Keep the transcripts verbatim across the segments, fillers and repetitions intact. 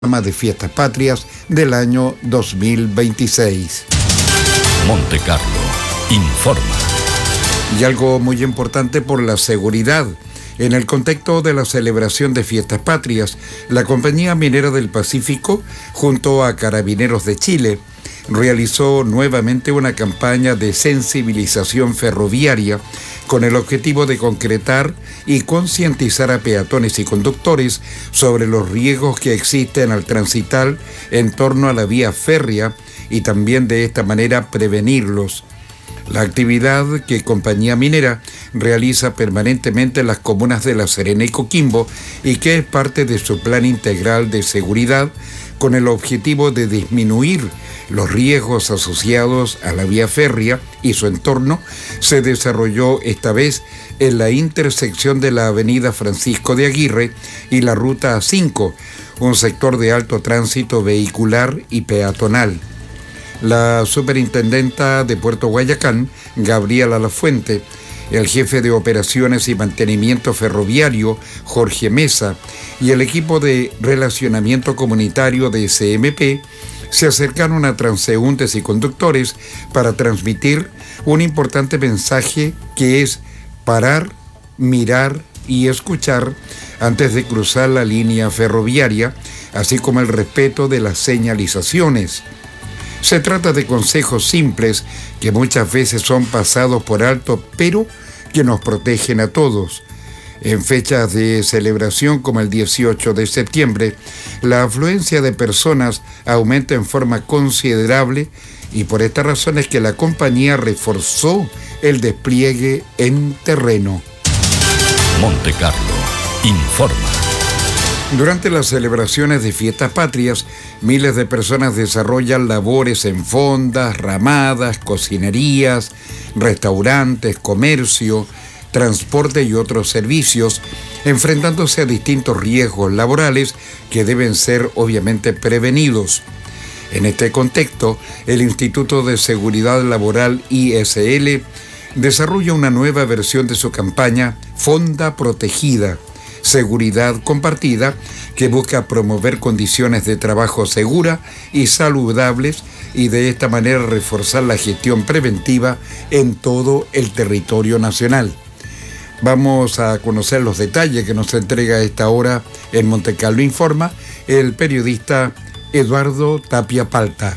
de Fiestas Patrias del año dos mil veintiséis. Monte Carlo informa. Y algo muy importante por la seguridad. En el contexto de la celebración de Fiestas Patrias, la Compañía Minera del Pacífico, junto a Carabineros de Chile, realizó nuevamente una campaña de sensibilización ferroviaria con el objetivo de concretar y concientizar a peatones y conductores sobre los riesgos que existen al transitar en torno a la vía férrea y también de esta manera prevenirlos. La actividad que Compañía Minera realiza permanentemente en las comunas de La Serena y Coquimbo y que es parte de su plan integral de seguridad con el objetivo de disminuir los riesgos asociados a la vía férrea y su entorno, se desarrolló esta vez en la intersección de la avenida Francisco de Aguirre y la ruta A cinco, un sector de alto tránsito vehicular y peatonal. La superintendenta de Puerto Guayacán, Gabriela Lafuente, el jefe de operaciones y mantenimiento ferroviario, Jorge Mesa, y el equipo de relacionamiento comunitario de S M P se acercaron a transeúntes y conductores para transmitir un importante mensaje que es parar, mirar y escuchar antes de cruzar la línea ferroviaria, así como el respeto de las señalizaciones. Se trata de consejos simples que muchas veces son pasados por alto, pero que nos protegen a todos. En fechas de celebración como el dieciocho de septiembre, la afluencia de personas aumenta en forma considerable y por esta razón es que la compañía reforzó el despliegue en terreno. Monte Carlo informa. Durante las celebraciones de Fiestas Patrias, miles de personas desarrollan labores en fondas, ramadas, cocinerías, restaurantes, comercio, transporte y otros servicios, enfrentándose a distintos riesgos laborales que deben ser obviamente prevenidos. En este contexto, el Instituto de Seguridad Laboral I S L desarrolla una nueva versión de su campaña Fonda Protegida, Seguridad Compartida, que busca promover condiciones de trabajo seguras y saludables y de esta manera reforzar la gestión preventiva en todo el territorio nacional. Vamos a conocer los detalles que nos entrega a esta hora en Monte Carlo Informa el periodista Eduardo Tapia Palta.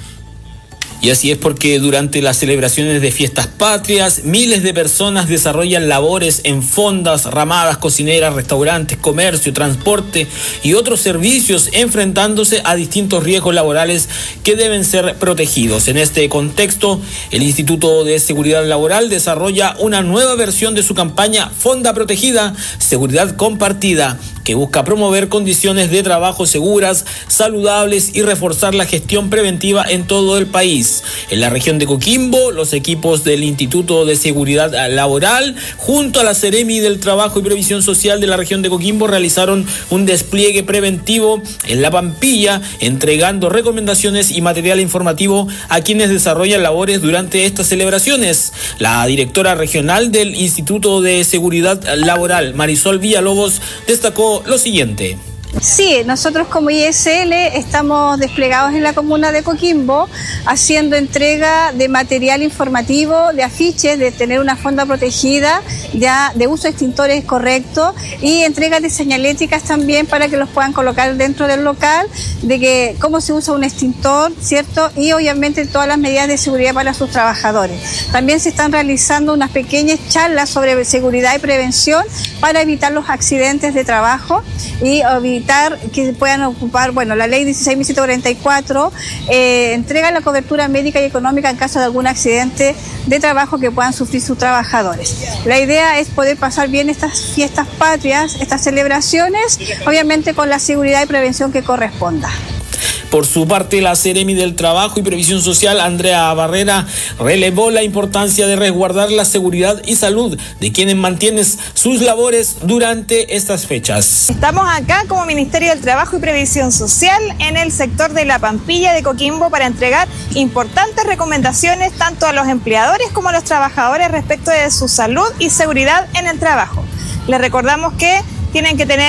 Y así es porque durante las celebraciones de Fiestas Patrias, miles de personas desarrollan labores en fondas, ramadas, cocineras, restaurantes, comercio, transporte y otros servicios, enfrentándose a distintos riesgos laborales que deben ser protegidos. En este contexto, el Instituto de Seguridad Laboral desarrolla una nueva versión de su campaña Fonda Protegida, Seguridad Compartida, que busca promover condiciones de trabajo seguras, saludables y reforzar la gestión preventiva en todo el país. En la región de Coquimbo, los equipos del Instituto de Seguridad Laboral, junto a la Seremi del Trabajo y Previsión Social de la región de Coquimbo, realizaron un despliegue preventivo en La Pampilla, entregando recomendaciones y material informativo a quienes desarrollan labores durante estas celebraciones. La directora regional del Instituto de Seguridad Laboral, Marisol Villalobos, destacó lo siguiente. Sí, nosotros como I S L estamos desplegados en la comuna de Coquimbo haciendo entrega de material informativo, de afiches, de tener una fonda protegida, ya de uso de extintores correcto y entrega de señaléticas también para que los puedan colocar dentro del local, de que cómo se usa un extintor, ¿cierto? Y obviamente todas las medidas de seguridad para sus trabajadores. También se están realizando unas pequeñas charlas sobre seguridad y prevención para evitar los accidentes de trabajo y evitar que puedan ocupar, bueno, la ley dieciséis mil ciento cuarenta y cuatro eh, entrega la cobertura médica y económica en caso de algún accidente de trabajo que puedan sufrir sus trabajadores. La idea es poder pasar bien estas fiestas patrias, estas celebraciones, obviamente con la seguridad y prevención que corresponda. Por su parte, la Seremi del Trabajo y Previsión Social, Andrea Barrera, relevó la importancia de resguardar la seguridad y salud de quienes mantienen sus labores durante estas fechas. Estamos acá como Ministerio del Trabajo y Previsión Social en el sector de La Pampilla de Coquimbo para entregar importantes recomendaciones tanto a los empleadores como a los trabajadores respecto de su salud y seguridad en el trabajo. Les recordamos que tienen que tener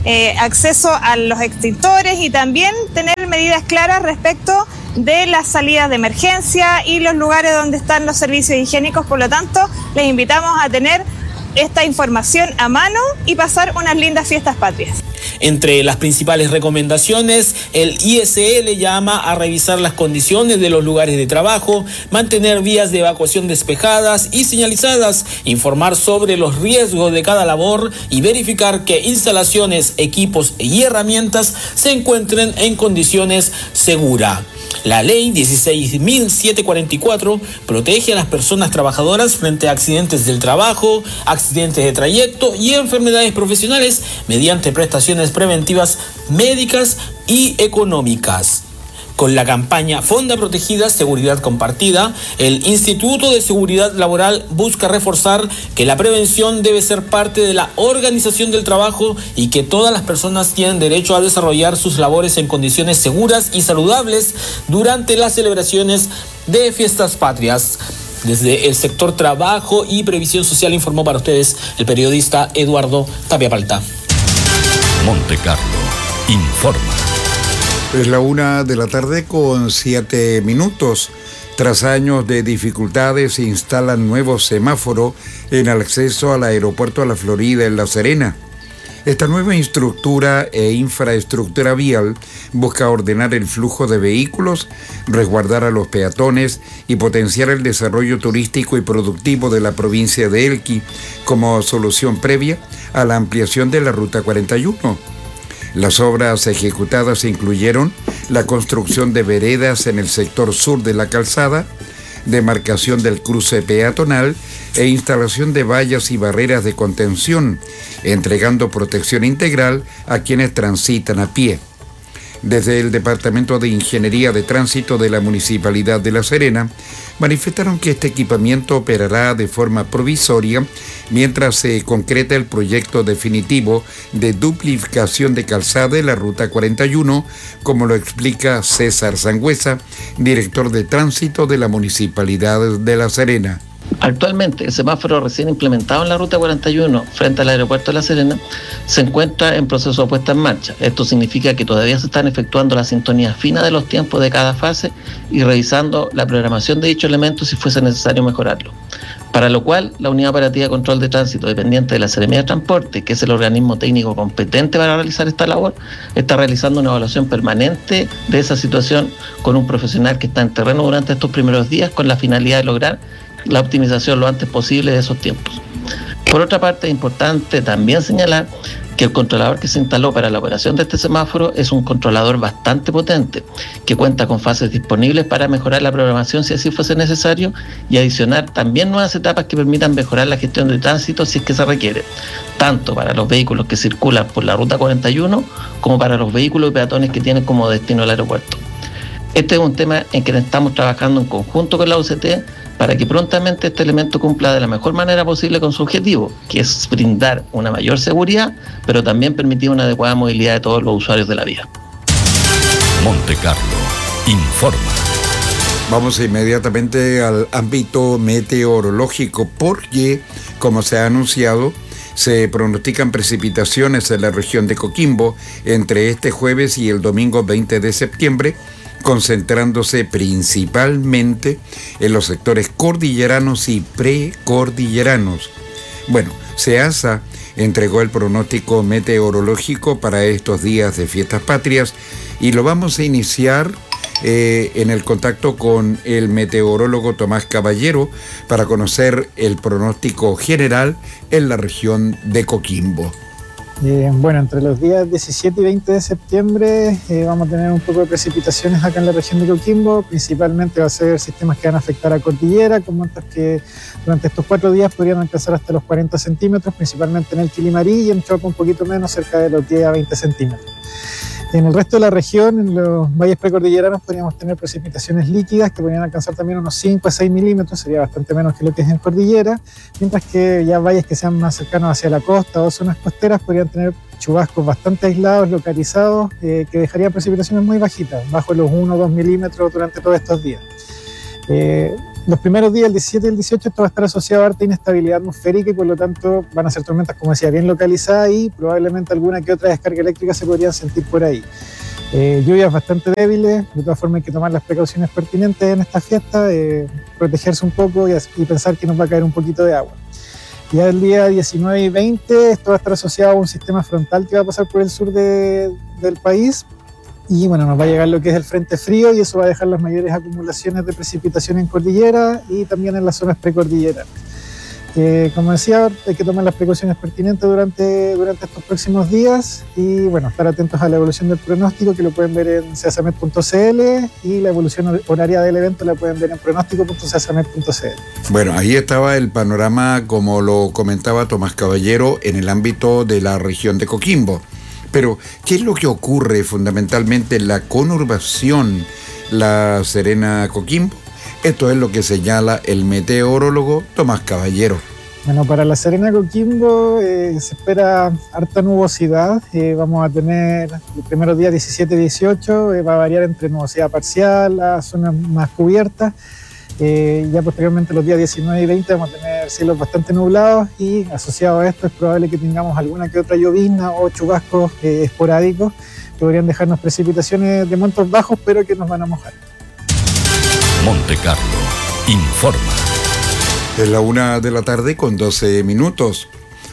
eh, acceso a los extintores y también tener medidas claras respecto de las salidas de emergencia y los lugares donde están los servicios higiénicos. Por lo tanto, les invitamos a tener esta información a mano y pasar unas lindas fiestas patrias. Entre las principales recomendaciones, el I S L llama a revisar las condiciones de los lugares de trabajo, mantener vías de evacuación despejadas y señalizadas, informar sobre los riesgos de cada labor y verificar que instalaciones, equipos y herramientas se encuentren en condiciones seguras. La ley dieciséis mil setecientos cuarenta y cuatro protege a las personas trabajadoras frente a accidentes del trabajo, accidentes de trayecto y enfermedades profesionales mediante prestaciones preventivas médicas y económicas. Con la campaña Fonda Protegida, Seguridad Compartida, el Instituto de Seguridad Laboral busca reforzar que la prevención debe ser parte de la organización del trabajo y que todas las personas tienen derecho a desarrollar sus labores en condiciones seguras y saludables durante las celebraciones de fiestas patrias. Desde el sector Trabajo y Previsión Social informó para ustedes el periodista Eduardo Tapia Palta. Monte Carlo informa. Es la una de la tarde con siete minutos. Tras años de dificultades, se instalan nuevos semáforos en el acceso al aeropuerto de La Florida en La Serena. Esta nueva estructura e infraestructura vial busca ordenar el flujo de vehículos, resguardar a los peatones y potenciar el desarrollo turístico y productivo de la provincia de Elqui como solución previa a la ampliación de la Ruta cuarenta y uno. Las obras ejecutadas incluyeron la construcción de veredas en el sector sur de la calzada, demarcación del cruce peatonal e instalación de vallas y barreras de contención, entregando protección integral a quienes transitan a pie. Desde el Departamento de Ingeniería de Tránsito de la Municipalidad de La Serena, manifestaron que este equipamiento operará de forma provisoria mientras se concreta el proyecto definitivo de duplicación de calzada de la Ruta cuarenta y uno, como lo explica César Sangüesa, director de Tránsito de la Municipalidad de La Serena. Actualmente, el semáforo recién implementado en la Ruta cuarenta y uno frente al aeropuerto de La Serena se encuentra en proceso de puesta en marcha. Esto significa que todavía se están efectuando la sintonía fina de los tiempos de cada fase y revisando la programación de dicho elemento si fuese necesario mejorarlo. Para lo cual, la Unidad Operativa de Control de Tránsito, dependiente de la Seremía de Transporte, que es el organismo técnico competente para realizar esta labor, está realizando una evaluación permanente de esa situación con un profesional que está en terreno durante estos primeros días con la finalidad de lograr la optimización lo antes posible de esos tiempos. Por otra parte, es importante también señalar que el controlador que se instaló para la operación de este semáforo es un controlador bastante potente, que cuenta con fases disponibles para mejorar la programación si así fuese necesario y adicionar también nuevas etapas que permitan mejorar la gestión de tránsito si es que se requiere, tanto para los vehículos que circulan por la Ruta cuarenta y uno como para los vehículos y peatones que tienen como destino el aeropuerto. Este es un tema en que estamos trabajando en conjunto con la U C T para que prontamente este elemento cumpla de la mejor manera posible con su objetivo, que es brindar una mayor seguridad, pero también permitir una adecuada movilidad de todos los usuarios de la vía. Monte Carlo informa. Vamos inmediatamente al ámbito meteorológico porque, como se ha anunciado, se pronostican precipitaciones en la región de Coquimbo entre este jueves y el domingo veinte de septiembre, concentrándose principalmente en los sectores cordilleranos y precordilleranos. Bueno, SEASA entregó el pronóstico meteorológico para estos días de fiestas patrias y lo vamos a iniciar eh, en el contacto con el meteorólogo Tomás Caballero para conocer el pronóstico general en la región de Coquimbo. Eh, bueno, entre los días diecisiete y veinte de septiembre eh, vamos a tener un poco de precipitaciones acá en la región de Coquimbo. Principalmente va a ser sistemas que van a afectar a cordillera, con montas que durante estos cuatro días podrían alcanzar hasta los cuarenta centímetros, principalmente en el Quilimarí y en Chopo un poquito menos, cerca de los diez a veinte centímetros. En el resto de la región, en los valles precordilleranos, podríamos tener precipitaciones líquidas que podrían alcanzar también unos cinco a seis milímetros, sería bastante menos que lo que es en cordillera, mientras que ya valles que sean más cercanos hacia la costa o zonas costeras podrían tener chubascos bastante aislados, localizados, eh, que dejarían precipitaciones muy bajitas, bajo los uno o dos milímetros durante todos estos días. Eh, los primeros días, el diecisiete y el dieciocho, esto va a estar asociado a harta inestabilidad atmosférica y por lo tanto van a ser tormentas, como decía, bien localizadas y probablemente alguna que otra descarga eléctrica se podrían sentir por ahí. Eh, lluvias bastante débiles, de todas formas hay que tomar las precauciones pertinentes en esta fiesta, eh, protegerse un poco y, y pensar que nos va a caer un poquito de agua. Ya el día diecinueve y veinte esto va a estar asociado a un sistema frontal que va a pasar por el sur de, del país y bueno, nos va a llegar lo que es el frente frío y eso va a dejar las mayores acumulaciones de precipitación en cordillera y también en las zonas precordilleras. Eh, como decía, hay que tomar las precauciones pertinentes durante, durante estos próximos días y bueno, estar atentos a la evolución del pronóstico que lo pueden ver en cesamet punto c l y la evolución horaria del evento la pueden ver en pronóstico punto cesamet punto c l. Bueno, ahí estaba el panorama, como lo comentaba Tomás Caballero, en el ámbito de la región de Coquimbo. Pero, ¿qué es lo que ocurre fundamentalmente en la conurbación La Serena-Coquimbo? Esto es lo que señala el meteorólogo Tomás Caballero. Bueno, para La Serena Coquimbo eh, se espera harta nubosidad. Eh, vamos a tener los primeros días diecisiete y dieciocho, eh, va a variar entre nubosidad parcial a zonas más cubiertas. Eh, ya posteriormente los días diecinueve y veinte vamos a tener cielos bastante nublados y asociado a esto es probable que tengamos alguna que otra llovizna o chubascos eh, esporádicos que podrían dejarnos precipitaciones de montos bajos pero que nos van a mojar. Monte Carlo informa. Es la una de la tarde con doce minutos.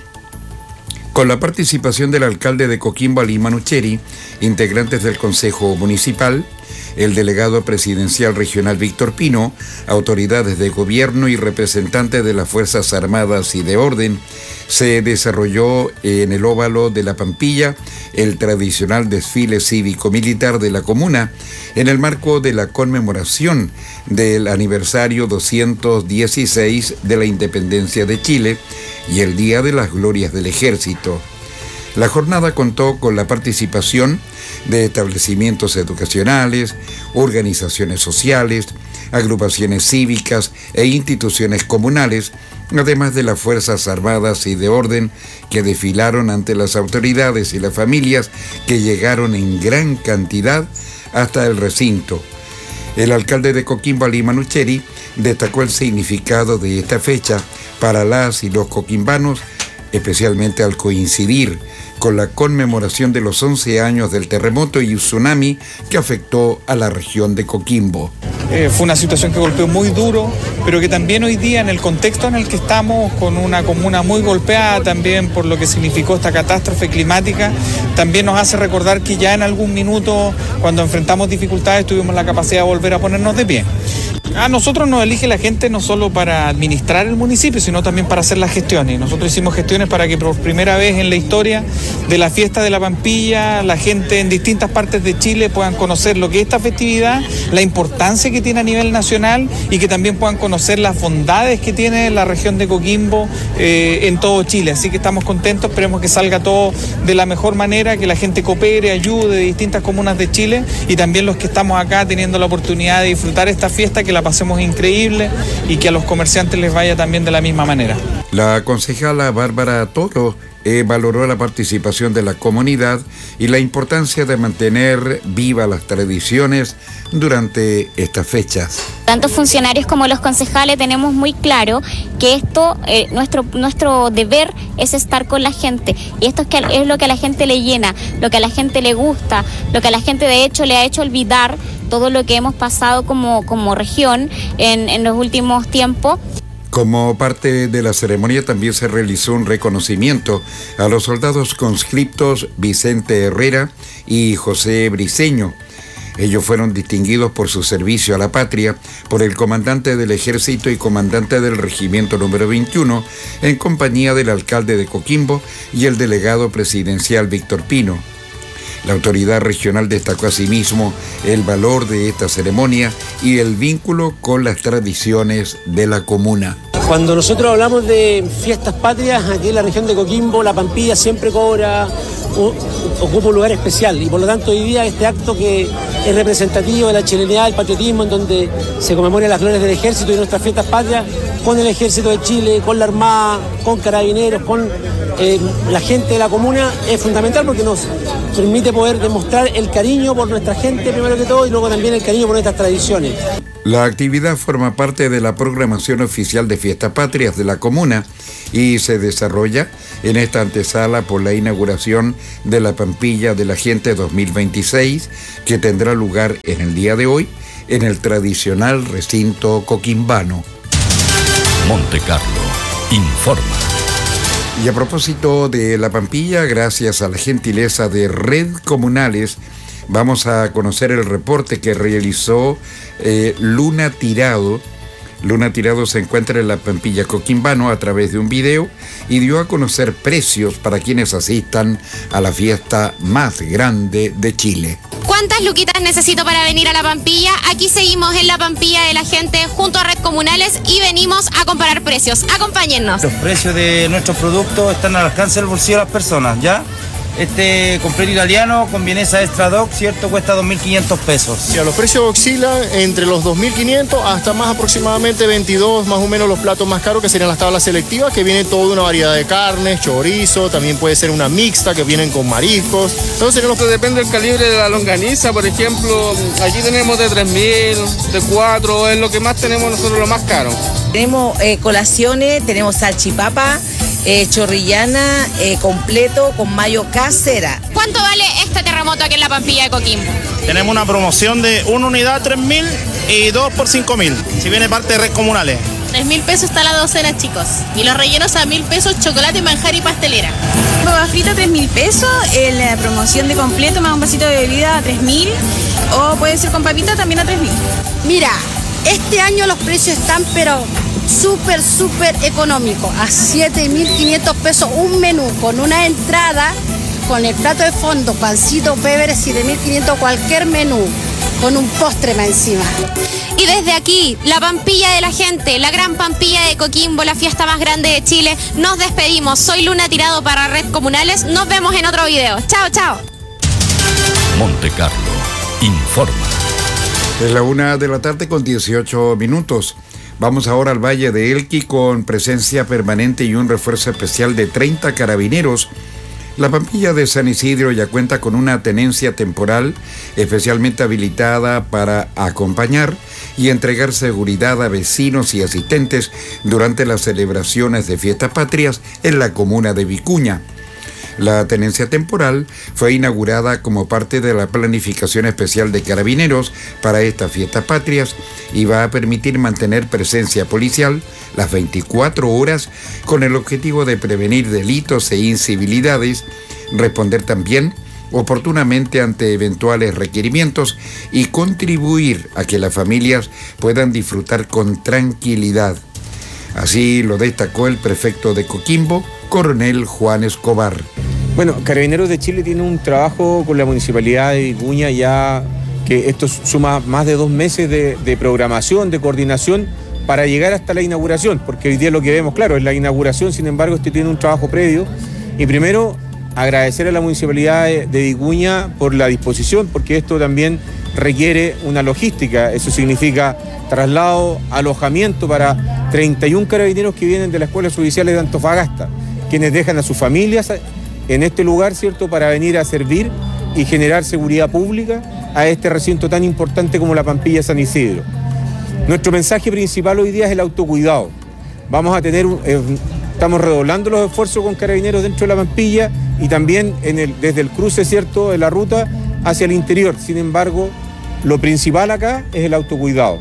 Con la participación del alcalde de Coquimbo, Ali Manucheri, integrantes del Consejo Municipal, el delegado presidencial regional Víctor Pino, autoridades de gobierno y representantes de las Fuerzas Armadas y de Orden, se desarrolló en el óvalo de La Pampilla el tradicional desfile cívico-militar de la comuna en el marco de la conmemoración del aniversario doscientos dieciséis de la independencia de Chile y el Día de las Glorias del Ejército. La jornada contó con la participación de establecimientos educacionales, organizaciones sociales, agrupaciones cívicas e instituciones comunales, además de las Fuerzas Armadas y de Orden que desfilaron ante las autoridades y las familias que llegaron en gran cantidad hasta el recinto. El alcalde de Coquimbo, Ali Manucheri, destacó el significado de esta fecha para las y los coquimbanos, especialmente al coincidir con la conmemoración de los once años del terremoto y tsunami que afectó a la región de Coquimbo. Eh, fue una situación que golpeó muy duro, pero que también hoy día, en el contexto en el que estamos, con una comuna muy golpeada también por lo que significó esta catástrofe climática, también nos hace recordar que ya en algún minuto, cuando enfrentamos dificultades, tuvimos la capacidad de volver a ponernos de pie. A nosotros nos elige la gente no solo para administrar el municipio, sino también para hacer las gestiones. Nosotros hicimos gestiones para que por primera vez en la historia de la fiesta de la Pampilla, la gente en distintas partes de Chile puedan conocer lo que es esta festividad, la importancia que tiene a nivel nacional y que también puedan conocer las bondades que tiene la región de Coquimbo eh, en todo Chile. Así que estamos contentos, esperemos que salga todo de la mejor manera, que la gente coopere, ayude de distintas comunas de Chile y también los que estamos acá teniendo la oportunidad de disfrutar esta fiesta, que la pasemos increíble y que a los comerciantes les vaya también de la misma manera. La concejala Bárbara Toro eh, valoró la participación de la comunidad y la importancia de mantener vivas las tradiciones durante estas fechas. Tanto funcionarios como los concejales tenemos muy claro que esto, eh, nuestro, nuestro deber es estar con la gente y esto es, que, es lo que a la gente le llena, lo que a la gente le gusta, lo que a la gente de hecho le ha hecho olvidar todo lo que hemos pasado como, como región en, en los últimos tiempos. Como parte de la ceremonia también se realizó un reconocimiento a los soldados conscriptos Vicente Herrera y José Briceño. Ellos fueron distinguidos por su servicio a la patria por el comandante del ejército y comandante del regimiento número veintiuno, en compañía del alcalde de Coquimbo y el delegado presidencial Víctor Pino. La autoridad regional destacó asimismo el valor de esta ceremonia y el vínculo con las tradiciones de la comuna. Cuando nosotros hablamos de fiestas patrias, aquí en la región de Coquimbo, la Pampilla siempre cobra, un, ocupa un lugar especial y por lo tanto hoy día este acto que es representativo de la chilenidad, del patriotismo, en donde se conmemoran las glorias del ejército y nuestras fiestas patrias, con el ejército de Chile, con la Armada, con carabineros, con eh, la gente de la comuna, es fundamental porque nos permite poder demostrar el cariño por nuestra gente primero que todo y luego también el cariño por nuestras tradiciones. La actividad forma parte de la programación oficial de Fiestas Patrias de la comuna y se desarrolla en esta antesala por la inauguración de la Pampilla de la Gente dos mil veintiséis, que tendrá lugar en el día de hoy en el tradicional recinto coquimbano. Monte Carlo informa. Y a propósito de la Pampilla, gracias a la gentileza de Red Comunales, vamos a conocer el reporte que realizó eh, Luna Tirado. Luna Tirado se encuentra en la Pampilla Coquimbano a través de un video y dio a conocer precios para quienes asistan a la fiesta más grande de Chile. ¿Cuántas luquitas necesito para venir a la Pampilla? Aquí seguimos en la Pampilla de la Gente junto a Red Comunales y venimos a comparar precios. Acompáñennos. Los precios de nuestros productos están al alcance del bolsillo de las personas, ¿ya? Este completo italiano con vienesa extra doc, ¿cierto? Cuesta dos mil quinientos pesos. Sí, los precios oscilan entre los dos mil quinientos hasta más aproximadamente veintidós, más o menos los platos más caros, que serían las tablas selectivas, que vienen toda una variedad de carnes, chorizo, también puede ser una mixta que vienen con mariscos. Entonces lo que depende del calibre de la longaniza, por ejemplo, aquí tenemos de tres mil, de cuatro, es lo que más tenemos nosotros, lo más caro. Tenemos eh, colaciones, tenemos salchipapa, Eh, chorrillana, eh, completo con mayo casera. ¿Cuánto vale este terremoto aquí en la Pampilla de Coquimbo? Tenemos una promoción de una unidad tres mil y dos por cinco mil, si viene parte de Red Comunales. tres mil pesos está la docena, chicos. Y los rellenos a mil pesos, chocolate, manjar y pastelera. Papa frita tres mil pesos, en la promoción de completo más un vasito de bebida a tres mil, o puede ser con papita también a tres mil. Mira, este año los precios están pero súper, súper económicos, a siete mil quinientos pesos un menú con una entrada, con el plato de fondo, pancito, pebre, siete mil quinientos cualquier menú, con un postre más encima. Y desde aquí, la Pampilla de la Gente, la gran Pampilla de Coquimbo, la fiesta más grande de Chile, nos despedimos. Soy Luna Tirado para Red Comunales, nos vemos en otro video. Chao, chao. Monte Carlo informa. Es la una de la tarde con dieciocho minutos. Vamos ahora al Valle de Elqui con presencia permanente y un refuerzo especial de treinta carabineros. La Pampilla de San Isidro ya cuenta con una tenencia temporal especialmente habilitada para acompañar y entregar seguridad a vecinos y asistentes durante las celebraciones de fiestas patrias en la comuna de Vicuña. La tenencia temporal fue inaugurada como parte de la planificación especial de carabineros para estas fiestas patrias y va a permitir mantener presencia policial las veinticuatro horas con el objetivo de prevenir delitos e incivilidades, responder también oportunamente ante eventuales requerimientos y contribuir a que las familias puedan disfrutar con tranquilidad. Así lo destacó el prefecto de Coquimbo, coronel Juan Escobar. Bueno, Carabineros de Chile tiene un trabajo con la Municipalidad de Vicuña ya que esto suma más de dos meses de, de programación, de coordinación para llegar hasta la inauguración, porque hoy día lo que vemos, claro, es la inauguración, sin embargo, este tiene un trabajo previo. Y primero, agradecer a la Municipalidad de, de Vicuña por la disposición, porque esto también requiere una logística, eso significa traslado, alojamiento para treinta y un carabineros que vienen de las escuelas judiciales de Antofagasta, quienes dejan a sus familias en este lugar, ¿cierto?, para venir a servir y generar seguridad pública a este recinto tan importante como la Pampilla San Isidro. Nuestro mensaje principal hoy día es el autocuidado. Vamos a tener, eh, estamos redoblando los esfuerzos con carabineros dentro de la Pampilla y también en el, desde el cruce, ¿cierto?, de la ruta hacia el interior. Sin embargo, lo principal acá es el autocuidado.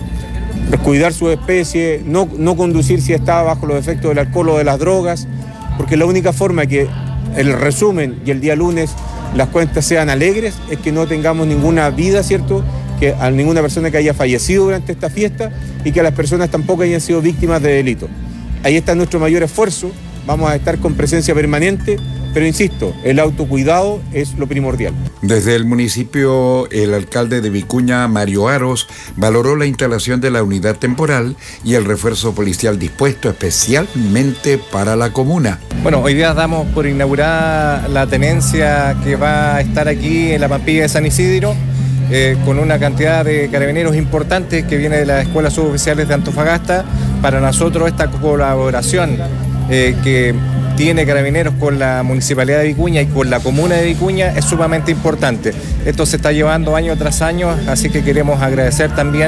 Cuidar su especie, no, no conducir si está bajo los efectos del alcohol o de las drogas, porque la única forma que el resumen y el día lunes las cuentas sean alegres es que no tengamos ninguna vida, ¿cierto?, que a ninguna persona que haya fallecido durante esta fiesta y que las personas tampoco hayan sido víctimas de delito. Ahí está nuestro mayor esfuerzo, vamos a estar con presencia permanente, pero insisto, el autocuidado es lo primordial. Desde el municipio, el alcalde de Vicuña, Mario Aros, valoró la instalación de la unidad temporal y el refuerzo policial dispuesto especialmente para la comuna. Bueno, hoy día damos por inaugurada la tenencia que va a estar aquí en la Pampilla de San Isidro, eh, con una cantidad de carabineros importantes que viene de las escuelas suboficiales de Antofagasta. Para nosotros esta colaboración eh, que tiene Carabineros con la Municipalidad de Vicuña y con la Comuna de Vicuña es sumamente importante. Esto se está llevando año tras año, así que queremos agradecer también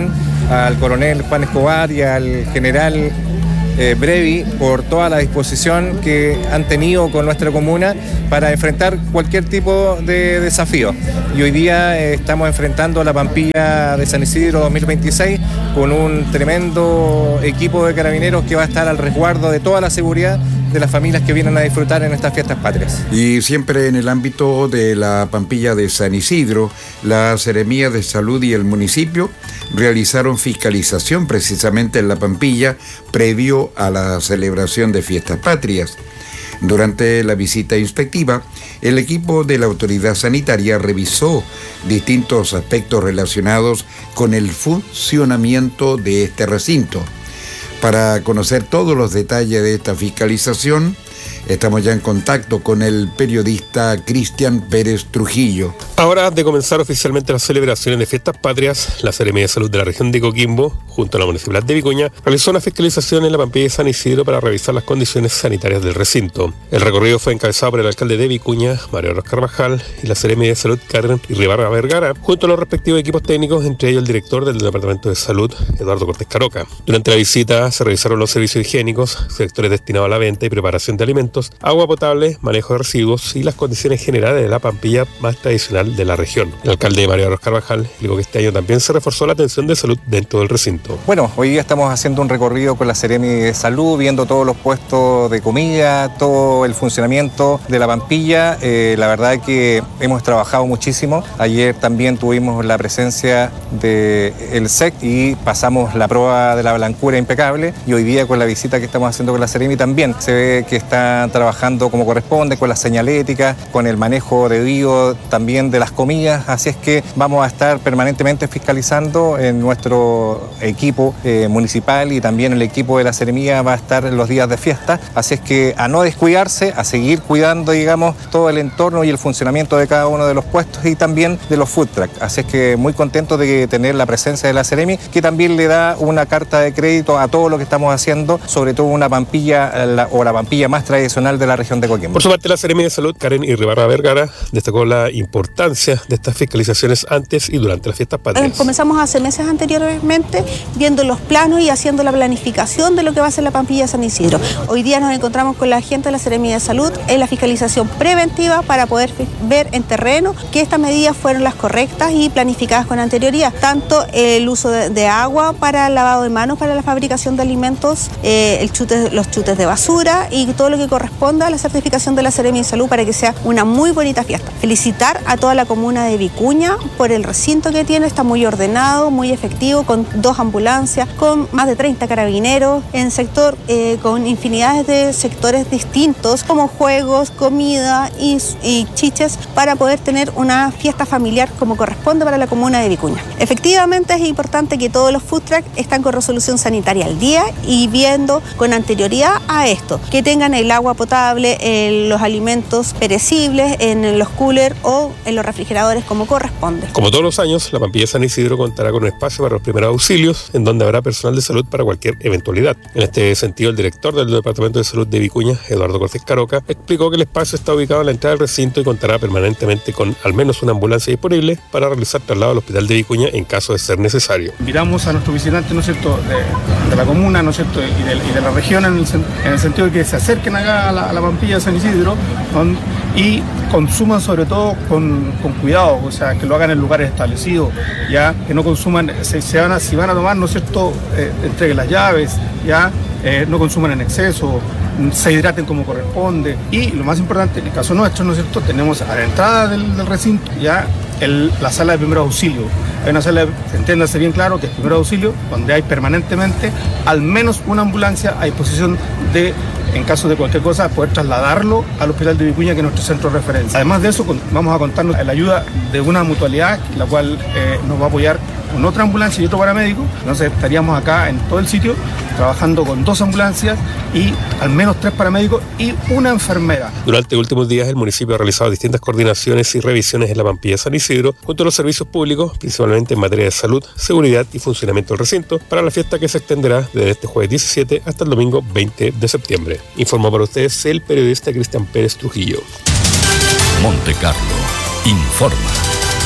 al coronel Juan Escobar y al general eh, Brevi por toda la disposición que han tenido con nuestra comuna para enfrentar cualquier tipo de desafío. Y hoy día eh, estamos enfrentando la Pampilla de San Isidro dos mil veintiséis con un tremendo equipo de carabineros que va a estar al resguardo de toda la seguridad de las familias que vienen a disfrutar en estas fiestas patrias. Y siempre en el ámbito de la Pampilla de San Isidro, la Seremía de Salud y el municipio realizaron fiscalización precisamente en la Pampilla previo a la celebración de fiestas patrias. Durante la visita inspectiva, el equipo de la autoridad sanitaria revisó distintos aspectos relacionados con el funcionamiento de este recinto. Para conocer todos los detalles de esta fiscalización, estamos ya en contacto con el periodista Cristian Pérez Trujillo. Ahora de comenzar oficialmente las celebraciones de fiestas patrias, la Seremía de Salud de la región de Coquimbo, junto a la Municipalidad de Vicuña, realizó una fiscalización en la Pampilla de San Isidro para revisar las condiciones sanitarias del recinto. El recorrido fue encabezado por el alcalde de Vicuña, Mario Rojas Carvajal, y la Seremía de Salud, Karen Irribarra Vergara, junto a los respectivos equipos técnicos, entre ellos el director del Departamento de Salud, Eduardo Cortés Caroca. Durante la visita se revisaron los servicios higiénicos, sectores destinados a la venta y preparación de alimentos, agua potable, manejo de residuos y las condiciones generales de la Pampilla más tradicional de la región. El alcalde Mario Rojas Carvajal dijo que este año también se reforzó la atención de salud dentro del recinto. Bueno, hoy día estamos haciendo un recorrido con la Seremi de Salud, viendo todos los puestos de comida, todo el funcionamiento de la Pampilla. Eh, la verdad es que hemos trabajado muchísimo. Ayer también tuvimos la presencia del S E C y pasamos la prueba de la blancura impecable, y hoy día con la visita que estamos haciendo con la Seremi también se ve que están trabajando como corresponde, con la señalética, con el manejo debido también de las comidas. Así es que vamos a estar permanentemente fiscalizando. En nuestro equipo eh, municipal y también el equipo de la Seremía va a estar en los días de fiesta. Así es que a no descuidarse, a seguir cuidando, digamos, todo el entorno y el funcionamiento de cada uno de los puestos y también de los food truck. Así es que muy contento de tener la presencia de la Seremi, que también le da una carta de crédito a todo lo que estamos haciendo, sobre todo una Pampilla la, o la Pampilla más tradicional de la región de Coquimbo. Por su parte, la Seremía de Salud, Karen Irribarra Vergara, destacó la importancia de estas fiscalizaciones antes y durante las fiestas patrias. Comenzamos hace meses anteriormente viendo los planos y haciendo la planificación de lo que va a ser la Pampilla de San Isidro. Hoy día nos encontramos con la gente de la Seremía de Salud en la fiscalización preventiva para poder ver en terreno que estas medidas fueron las correctas y planificadas con anterioridad. Tanto el uso de, de agua para el lavado de manos para la fabricación de alimentos, eh, el chute, los chutes de basura y todo lo que corresponda a la certificación de la Seremía de Salud para que sea una muy bonita fiesta. Felicitar a toda la comuna de Vicuña por el recinto que tiene, está muy ordenado, muy efectivo, con dos ambulancias, con más de treinta carabineros, en sector eh, con infinidades de sectores distintos como juegos, comida y, y chiches para poder tener una fiesta familiar como corresponde para la comuna de Vicuña. Efectivamente es importante que todos los food trucks están con resolución sanitaria al día y viendo con anterioridad a esto, que tengan el agua potable, el, los alimentos perecibles en los coolers o en los refrigeradores como corresponde. Como todos los años, la Pampilla de San Isidro contará con un espacio para los primeros auxilios, en donde habrá personal de salud para cualquier eventualidad. En este sentido, el director del Departamento de Salud de Vicuña, Eduardo Cortés Caroca, explicó que el espacio está ubicado en la entrada del recinto y contará permanentemente con al menos una ambulancia disponible para realizar traslado al hospital de Vicuña en caso de ser necesario. Invitamos a nuestros visitantes, ¿no es cierto?, de, de la comuna, ¿no es cierto?, y de, y de la región en el, en el sentido de que se acerquen acá a la, a la Pampilla de San Isidro, ¿no?, y consuman sobre todo con, con cuidado, o sea, que lo hagan en lugares establecidos, ya, que no consuman, se, se van a, si van a tomar, ¿no es cierto?, eh, entreguen las llaves, ya, eh, no consuman en exceso, se hidraten como corresponde, y lo más importante, en el caso nuestro, ¿no es cierto?, tenemos a la entrada del, del recinto, ya, el, la sala de primer auxilio. Hay una sala, entiéndase bien claro, que es primer auxilio, donde hay permanentemente al menos una ambulancia a disposición de, en caso de cualquier cosa, poder trasladarlo al hospital de Vicuña, que es nuestro centro de referencia. Además de eso, vamos a contarnos la ayuda de una mutualidad, la cual eh, nos va a apoyar con otra ambulancia y otro paramédico. Entonces estaríamos acá en todo el sitio trabajando con dos ambulancias y al menos tres paramédicos y una enfermera. Durante los últimos días, el municipio ha realizado distintas coordinaciones y revisiones en la Pampilla de San Isidro junto a los servicios públicos, principalmente en materia de salud, seguridad y funcionamiento del recinto, para la fiesta que se extenderá desde este jueves diecisiete hasta el domingo veinte de septiembre. Informó para ustedes el periodista Cristian Pérez Trujillo. Monte Carlo informa.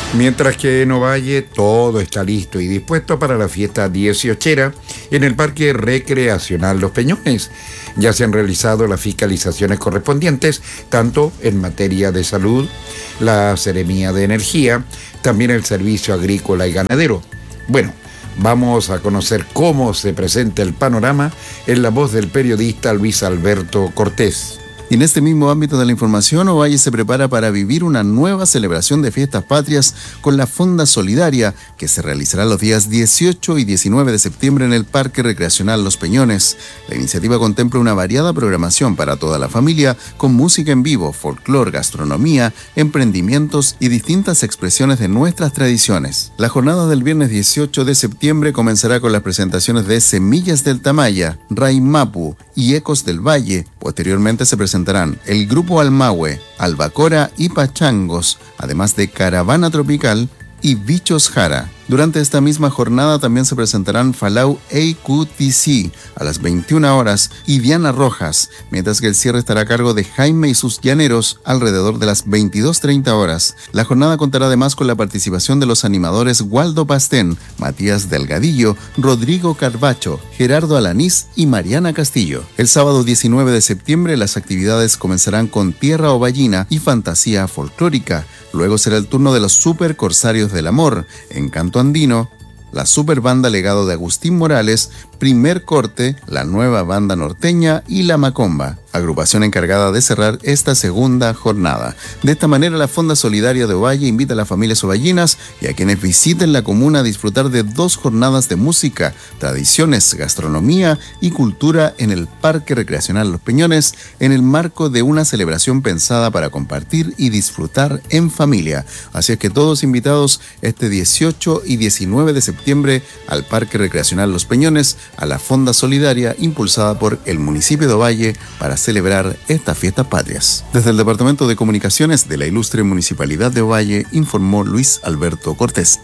Mientras que en Ovalle todo está listo y dispuesto para la fiesta dieciochera en el Parque Recreacional Los Peñones. Ya se han realizado las fiscalizaciones correspondientes, tanto en materia de salud, la Seremía de Energía, también el Servicio Agrícola y Ganadero. Bueno, vamos a conocer cómo se presenta el panorama en la voz del periodista Luis Alberto Cortés. Y en este mismo ámbito de la información, Ovalle se prepara para vivir una nueva celebración de fiestas patrias con la Fonda Solidaria, que se realizará los días dieciocho y diecinueve de septiembre en el Parque Recreacional Los Peñones. La iniciativa contempla una variada programación para toda la familia, con música en vivo, folclor, gastronomía, emprendimientos y distintas expresiones de nuestras tradiciones. La jornada del viernes dieciocho de septiembre comenzará con las presentaciones de Semillas del Tamaya, Raimapu y Ecos del Valle. Posteriormente se presentarán el Grupo Almahue, Albacora y Pachangos, además de Caravana Tropical y Bichos Jara. Durante esta misma jornada también se presentarán Falau A Q T C a las veintiuna horas y Diana Rojas, mientras que el cierre estará a cargo de Jaime y sus Llaneros alrededor de las veintidós treinta horas. La jornada contará además con la participación de los animadores Waldo Pastén, Matías Delgadillo, Rodrigo Carbacho, Gerardo Alanís y Mariana Castillo. El sábado diecinueve de septiembre las actividades comenzarán con Tierra Ovallina y Fantasía Folclórica. Luego será el turno de los Super Corsarios del Amor, Encanto Andino, la Super Banda Legado de Agustín Morales, Primer Corte, la Nueva Banda Norteña y La Macomba, agrupación encargada de cerrar esta segunda jornada. De esta manera, la Fonda Solidaria de Ovalle invita a las familias ovallinas y a quienes visiten la comuna a disfrutar de dos jornadas de música, tradiciones, gastronomía y cultura en el Parque Recreacional Los Peñones, en el marco de una celebración pensada para compartir y disfrutar en familia. Así es que todos invitados este dieciocho y diecinueve de septiembre al Parque Recreacional Los Peñones, a la Fonda Solidaria impulsada por el municipio de Ovalle para celebrar estas fiestas patrias. Desde el Departamento de Comunicaciones de la ilustre Municipalidad de Ovalle, informó Luis Alberto Cortés.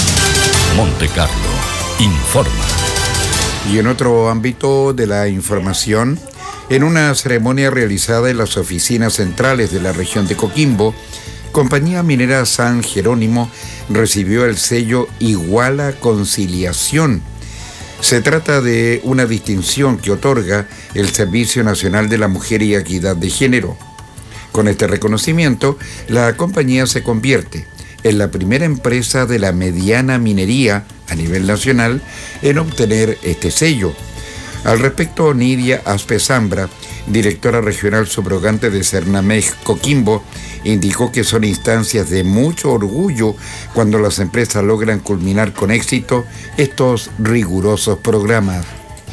Monte Carlo informa. Y en otro ámbito de la información, en una ceremonia realizada en las oficinas centrales de la región de Coquimbo, Compañía Minera San Jerónimo recibió el sello Iguala Conciliación. Se trata de una distinción que otorga el Servicio Nacional de la Mujer y Equidad de Género. Con este reconocimiento, la compañía se convierte en la primera empresa de la mediana minería a nivel nacional en obtener este sello. Al respecto, Nidia Aspe Zambra, directora regional subrogante de Cernamej Coquimbo, indicó que son instancias de mucho orgullo cuando las empresas logran culminar con éxito estos rigurosos programas.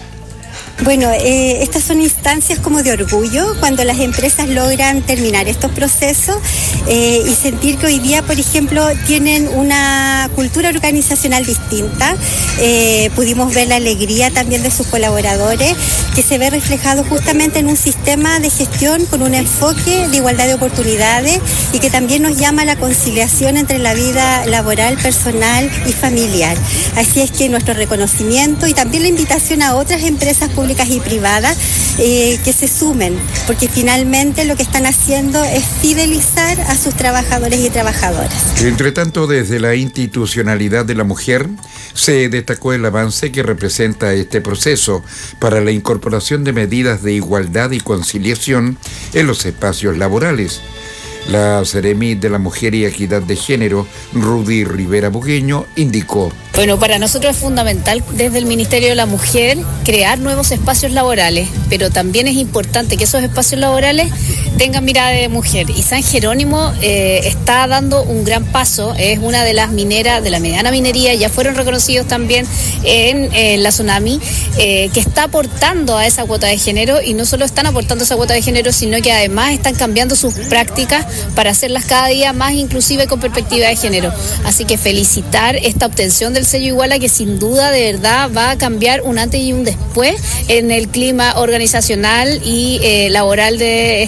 Bueno, eh, estas son instancias como de orgullo cuando las empresas logran terminar estos procesos eh, y sentir que hoy día, por ejemplo, tienen una cultura organizacional distinta. Eh, pudimos ver la alegría también de sus colaboradores, que se ve reflejado justamente en un sistema de gestión con un enfoque de igualdad de oportunidades y que también nos llama a la conciliación entre la vida laboral, personal y familiar. Así es que nuestro reconocimiento y también la invitación a otras empresas públicas y privadas eh, que se sumen, porque finalmente lo que están haciendo es fidelizar a sus trabajadores y trabajadoras. Entre tanto, desde la institucionalidad de la mujer se destacó el avance que representa este proceso para la incorporación de medidas de igualdad y conciliación en los espacios laborales. La Seremi de la Mujer y Equidad de Género, Rudy Rivera Bugueño, indicó: Bueno, para nosotros es fundamental desde el Ministerio de la Mujer crear nuevos espacios laborales, pero también es importante que esos espacios laborales tengan mirada de mujer. Y San Jerónimo eh, está dando un gran paso, es una de las mineras de la mediana minería, ya fueron reconocidos también en, en la Tsunami, eh, que está aportando a esa cuota de género, y no solo están aportando esa cuota de género, sino que además están cambiando sus prácticas para hacerlas cada día más inclusivas y con perspectiva de género. Así que felicitar esta obtención del sello Iguala, que sin duda de verdad va a cambiar un antes y un después en el clima organizacional y eh, laboral de esta minera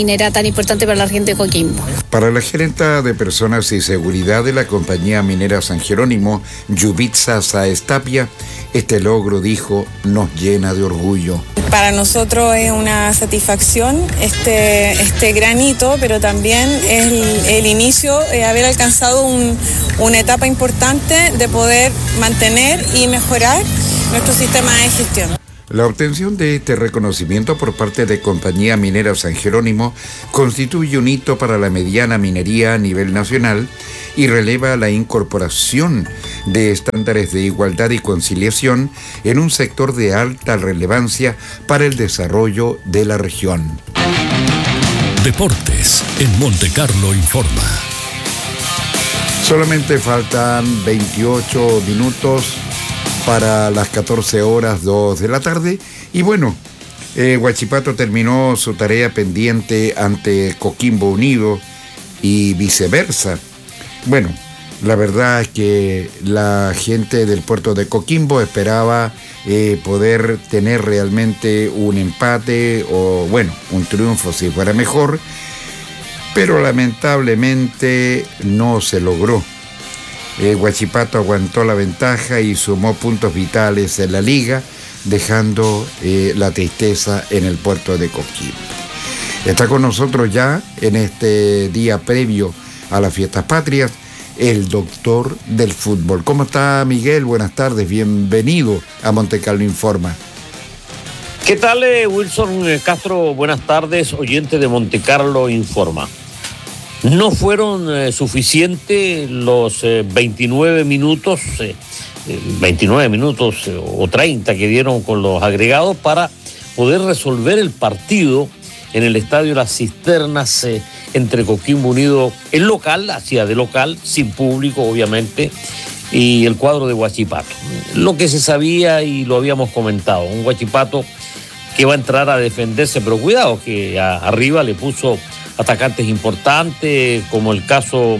minera tan importante para la región de Coquimbo. Para la gerenta de Personas y Seguridad de la compañía minera San Jerónimo, Yubitsa Sáez Tapia, este logro, dijo, nos llena de orgullo. Para nosotros es una satisfacción este, este gran hito, pero también es el, el inicio de haber alcanzado un, una etapa importante de poder mantener y mejorar nuestro sistema de gestión. La obtención de este reconocimiento por parte de Compañía Minera San Jerónimo constituye un hito para la mediana minería a nivel nacional y releva la incorporación de estándares de igualdad y conciliación en un sector de alta relevancia para el desarrollo de la región. Deportes en Monte Carlo informa. Solamente faltan veintiocho minutos para las catorce horas dos de la tarde y bueno, eh, Huachipato terminó su tarea pendiente ante Coquimbo Unido y viceversa. Bueno, la verdad es que la gente del puerto de Coquimbo esperaba eh, poder tener realmente un empate o bueno, un triunfo si fuera mejor, pero lamentablemente no se logró. Eh, Huachipato aguantó la ventaja y sumó puntos vitales en la liga, dejando eh, la tristeza en el puerto de Coquimbo. Está con nosotros ya en este día previo a las fiestas patrias el doctor del fútbol. ¿Cómo está, Miguel? Buenas tardes, bienvenido a Monte Carlo Informa. ¿Qué tal, eh, Wilson Castro? Buenas tardes, oyente de Monte Carlo Informa. No fueron eh, suficientes los eh, veintinueve minutos, eh, veintinueve minutos eh, o treinta que dieron con los agregados para poder resolver el partido en el estadio Las Cisternas eh, entre Coquimbo Unido, el local, hacía de local, sin público obviamente, y el cuadro de Huachipato. Lo que se sabía y lo habíamos comentado, un Huachipato que va a entrar a defenderse, pero cuidado que a, arriba le puso atacantes importantes, como el caso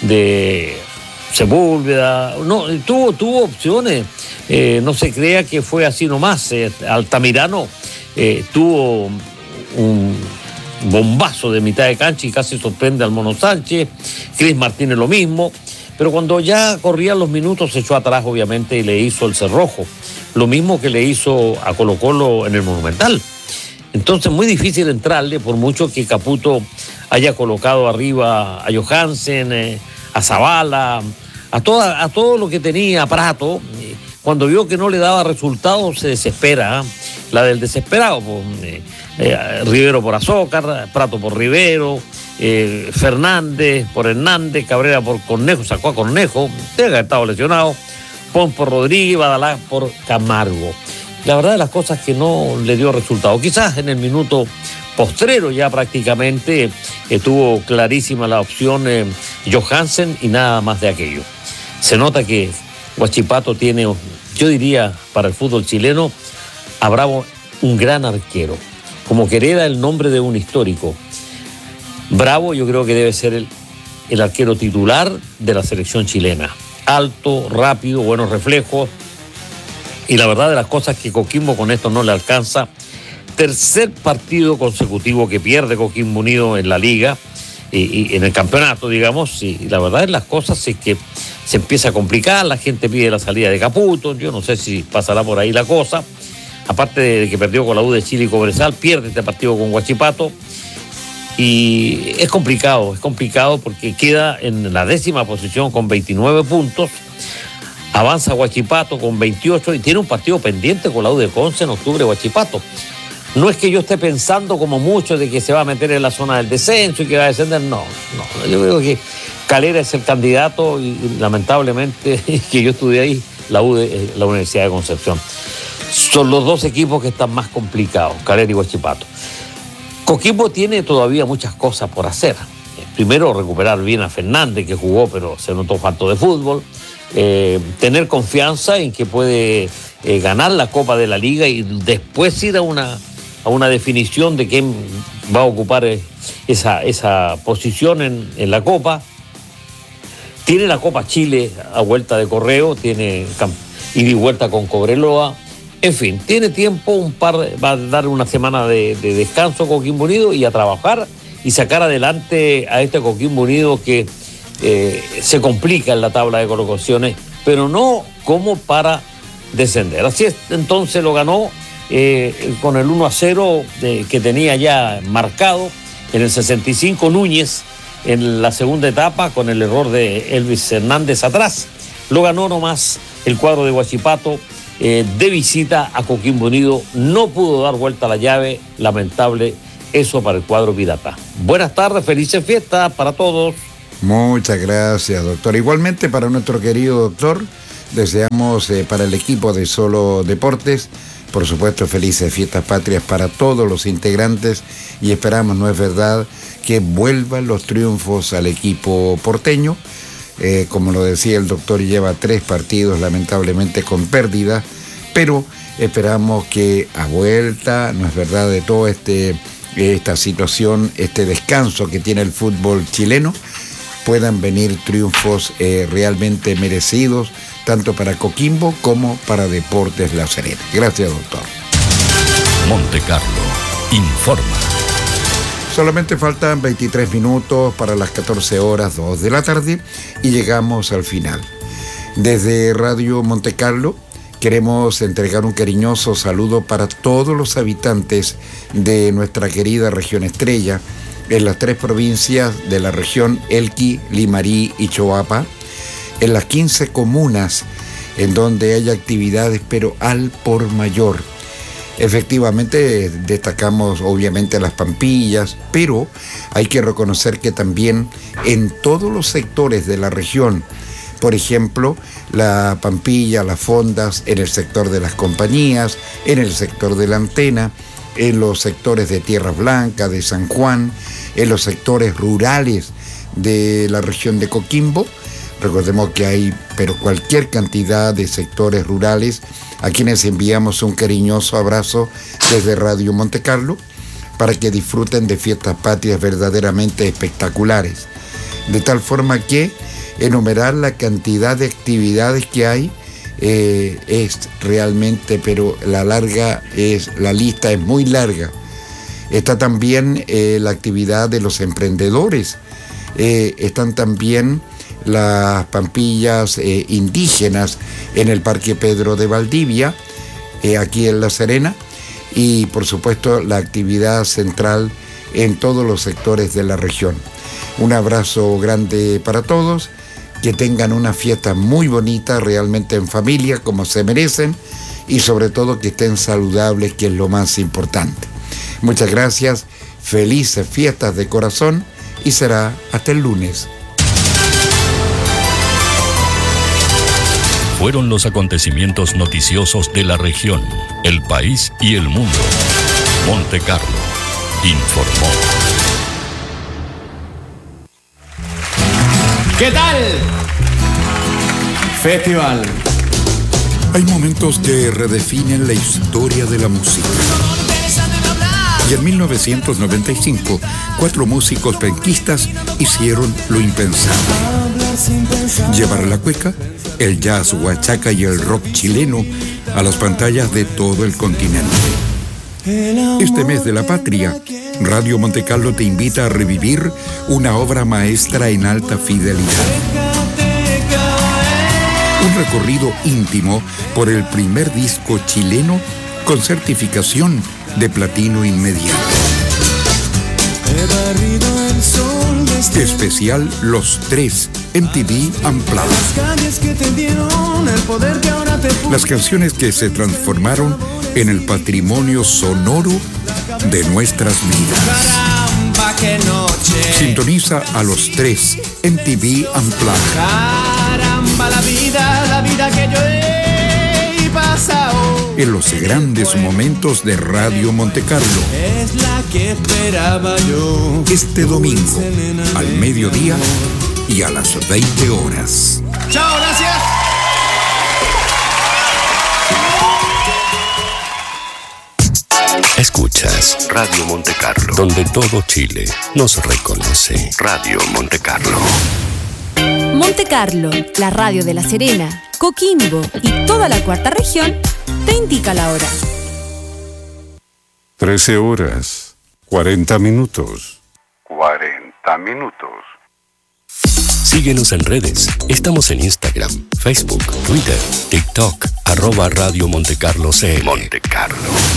de Sepúlveda. No, tuvo, tuvo opciones, eh, no se crea que fue así nomás. Eh, Altamirano eh, tuvo un bombazo de mitad de cancha y casi sorprende al Mono Sánchez. Cris Martínez lo mismo, pero cuando ya corrían los minutos se echó atrás obviamente y le hizo el cerrojo, lo mismo que le hizo a Colo Colo en el Monumental. Entonces muy difícil entrarle, por mucho que Caputo haya colocado arriba a Johansen, eh, a Zavala, a, toda, a todo lo que tenía, a Prato. Eh, cuando vio que no le daba resultados se desespera, ¿eh? La del desesperado, pues, eh, eh, Rivero por Azócar, Prato por Rivero, eh, Fernández por Hernández, Cabrera por Cornejo, sacó a Cornejo, debe haber estado lesionado, Pons por Rodríguez, Badalá por Camargo. La verdad de las cosas que no le dio resultado. Quizás en el minuto postrero ya prácticamente estuvo clarísima la opción eh, Johansen y nada más de aquello. Se nota que Huachipato tiene, yo diría, para el fútbol chileno, a Bravo un gran arquero. Como que hereda el nombre de un histórico. Bravo yo creo que debe ser el, el arquero titular de la selección chilena. Alto, rápido, buenos reflejos. Y la verdad de las cosas que Coquimbo con esto no le alcanza. Tercer partido consecutivo que pierde Coquimbo Unido en la liga y, y en el campeonato, digamos. Y, y la verdad de las cosas es que se empieza a complicar. La gente pide la salida de Caputo. Yo no sé si pasará por ahí la cosa. Aparte de que perdió con la U de Chile y Cobresal, pierde este partido con Huachipato. Y es complicado, es complicado porque queda en la décima posición con veintinueve puntos. Avanza Huachipato con veintiocho y tiene un partido pendiente con la U de Conce en octubre, Huachipato. No es que yo esté pensando como mucho de que se va a meter en la zona del descenso y que va a descender, no, no. Yo creo que Calera es el candidato y, y lamentablemente que yo estudié ahí, la U de la Universidad de Concepción. Son los dos equipos que están más complicados, Calera y Huachipato. Coquimbo tiene todavía muchas cosas por hacer. Primero, recuperar bien a Fernández, que jugó, pero se notó falto de fútbol. Eh, tener confianza en que puede eh, ganar la Copa de la Liga y después ir a una, a una definición de quién va a ocupar eh, esa, esa posición en, en la Copa. Tiene la Copa Chile a vuelta de correo, tiene ida y vuelta con Cobreloa. En fin, tiene tiempo, un par, va a dar una semana de, de descanso con Coquimbo Unido y a trabajar y sacar adelante a este Coquimbo Unido que eh, se complica en la tabla de colocaciones, pero no como para descender. Así es, entonces lo ganó eh, con el uno a cero de, que tenía ya marcado en el sesenta y cinco Núñez en la segunda etapa con el error de Elvis Hernández atrás. Lo ganó nomás el cuadro de Huachipato eh, de visita a Coquimbo Unido. No pudo dar vuelta a la llave, lamentable eso para el cuadro pirata. Buenas tardes, felices fiestas para todos. Muchas gracias, doctor. Igualmente para nuestro querido doctor, deseamos eh, para el equipo de Solo Deportes, por supuesto, felices fiestas patrias para todos los integrantes y esperamos, no es verdad, que vuelvan los triunfos al equipo porteño. Eh, como lo decía el doctor, lleva tres partidos lamentablemente con pérdida, pero esperamos que a vuelta, no es verdad, de toda este, esta situación, este descanso que tiene el fútbol chileno, puedan venir triunfos eh, realmente merecidos, tanto para Coquimbo como para Deportes La Serena. Gracias, doctor. Monte Carlo informa. Solamente faltan veintitrés minutos para las catorce horas dos de la tarde y llegamos al final. Desde Radio Monte Carlo queremos entregar un cariñoso saludo para todos los habitantes de nuestra querida región Estrella, en las tres provincias de la región Elqui, Limarí y Choapa, en las quince comunas en donde hay actividades, pero al por mayor. Efectivamente, destacamos obviamente las Pampillas, pero hay que reconocer que también en todos los sectores de la región, por ejemplo, la Pampilla, las Fondas, en el sector de las compañías, en el sector de la Antena, en los sectores de Tierra Blanca, de San Juan, en los sectores rurales de la región de Coquimbo. Recordemos que hay, pero cualquier cantidad de sectores rurales a quienes enviamos un cariñoso abrazo desde Radio Monte Carlo para que disfruten de fiestas patrias verdaderamente espectaculares. De tal forma que enumerar la cantidad de actividades que hay eh, es realmente, pero la larga es, la lista es muy larga. Está también eh, la actividad de los emprendedores, eh, están también las pampillas eh, indígenas en el Parque Pedro de Valdivia, eh, aquí en La Serena, y por supuesto la actividad central en todos los sectores de la región. Un abrazo grande para todos, que tengan una fiesta muy bonita, realmente en familia, como se merecen, y sobre todo que estén saludables, que es lo más importante. Muchas gracias, felices fiestas de corazón, y será hasta el lunes. Fueron los acontecimientos noticiosos de la región, el país y el mundo. Monte Carlo informó. ¿Qué tal? Festival. Hay momentos que redefinen la historia de la música. Y en mil novecientos noventa y cinco, cuatro músicos penquistas hicieron lo impensable. Llevar la cueca, el jazz, huachaca y el rock chileno a las pantallas de todo el continente. Este mes de la patria, Radio Monte Carlo te invita a revivir una obra maestra en alta fidelidad. Un recorrido íntimo por el primer disco chileno con certificación de platino inmediato. Especial Los Tres M T V Unplugged. Las canciones que se transformaron en el patrimonio sonoro de nuestras vidas. Sintoniza a Los Tres M T V Unplugged. Caramba, la vida, la vida que yo he pasado. En los grandes momentos de Radio Monte Carlo. Es la que esperaba yo. Este domingo, al mediodía y a las veinte horas. Chao, gracias. Escuchas Radio Monte Carlo, donde todo Chile nos reconoce. Radio Monte Carlo. Monte Carlo, la radio de La Serena, Coquimbo y toda la cuarta región, te indica la hora. trece horas, cuarenta minutos. cuarenta minutos. Síguenos en redes. Estamos en Instagram, Facebook, Twitter, TikTok, arroba Radio Monte Carlo C L. Monte Carlo.